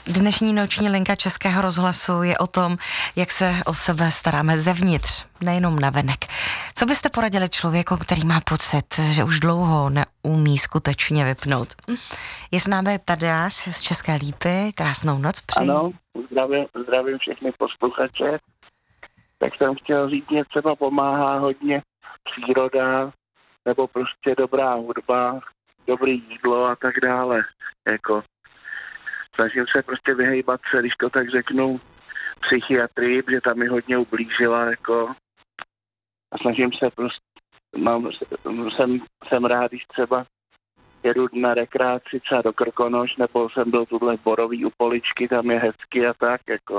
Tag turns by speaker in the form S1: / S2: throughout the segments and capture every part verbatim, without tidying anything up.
S1: Dnešní noční linka Českého rozhlasu je o tom, jak se o sebe staráme zevnitř, nejenom navenek. Co byste poradili člověku, který má pocit, že už dlouho neumí skutečně vypnout? Je s námi Tadeáš z České Lípy. Krásnou noc přeji.
S2: Ano, zdravím, zdravím všechny posluchače. Tak jsem chtěl říct, mě třeba pomáhá hodně příroda, nebo prostě dobrá hudba, dobrý jídlo a tak dále. Jako, snažím se prostě vyhejbat se, když to tak řeknu, psychiatrii, protože tam mi hodně ublížila, jako. A snažím se prostě, mám, jsem, jsem rád, když třeba jedu na rekreaci třeba do Krkonoš, nebo jsem byl tuhle Borový u Poličky, tam je hezky a tak, jako.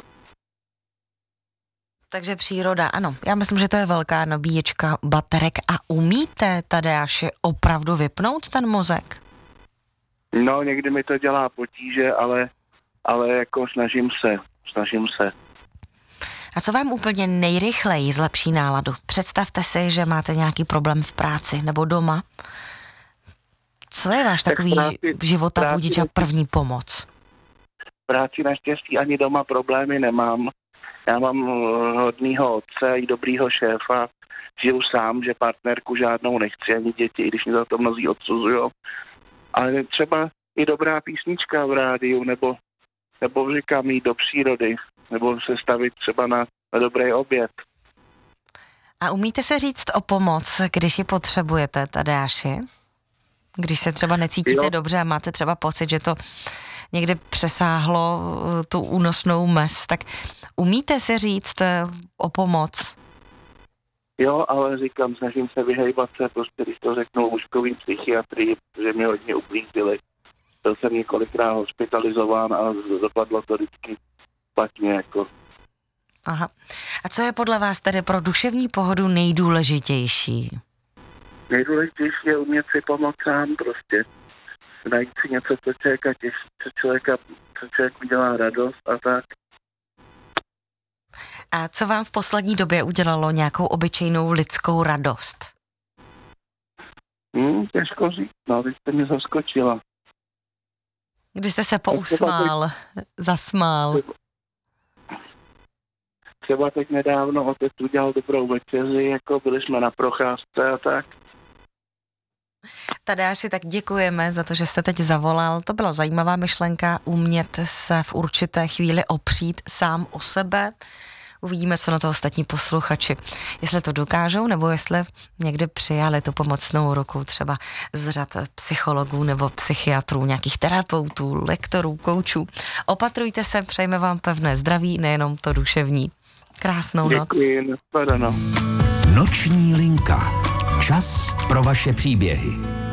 S1: Takže příroda, ano. Já myslím, že to je velká nabíječka baterek. A umíte, Tadeáši, opravdu vypnout ten mozek?
S2: No, někdy mi to dělá potíže, ale, ale jako snažím se, snažím se.
S1: A co vám úplně nejrychleji zlepší náladu? Představte si, že máte nějaký problém v práci nebo doma. Co je váš
S2: Tak
S1: takový
S2: práci,
S1: života
S2: práci,
S1: budič a první pomoc?
S2: V práci naštěstí ani doma problémy nemám. Já mám hodnýho otce i dobrýho šéfa. Žiju sám, že partnerku žádnou nechci, ani děti, i když mi za to mnozí odsuzujou. Ale třeba i dobrá písnička v rádiu, nebo, nebo říkám jít do přírody, nebo se stavit třeba na, na dobrý oběd.
S1: A umíte se říct o pomoc, když ji potřebujete, Tadeáši? Když se třeba necítíte
S2: jo.
S1: dobře a máte třeba pocit, že to někde přesáhlo tu únosnou mez, tak umíte se říct o pomoc?
S2: Jo, ale říkám, snažím se vyhejbat se, prostě když to řeknu lůžkovým psychiatrii, protože mě hodně ublížili. Byl jsem několikrát hospitalizován a dopadlo to vždycky špatně, jako.
S1: Aha. A co je podle vás tedy pro duševní pohodu nejdůležitější?
S2: Nejdůležitější je umět si pomoct sám prostě. Najít si něco, co člověka těší, co člověka, co člověk udělá radost a tak.
S1: A co vám v poslední době udělalo nějakou obyčejnou lidskou radost?
S2: Hmm, těžko říct, no, vy jste mě zaskočila.
S1: Když jste se pousmál, zasmál.
S2: Třeba, třeba teď nedávno otec udělal dobrou večeři, jako byli jsme na procházce a tak.
S1: Tadeáši, tak děkujeme za to, že jste teď zavolal. To byla zajímavá myšlenka, umět se v určité chvíli opřít sám o sebe. Uvidíme, co na to ostatní posluchači. Jestli to dokážou, nebo jestli někdy přijali tu pomocnou ruku třeba z řad psychologů nebo psychiatrů, nějakých terapeutů, lektorů, koučů. Opatrujte se, přejeme vám pevné zdraví, nejenom to duševní. Krásnou noc.
S2: Děkuji, nashledanou.
S3: Noční linka. Čas pro vaše příběhy.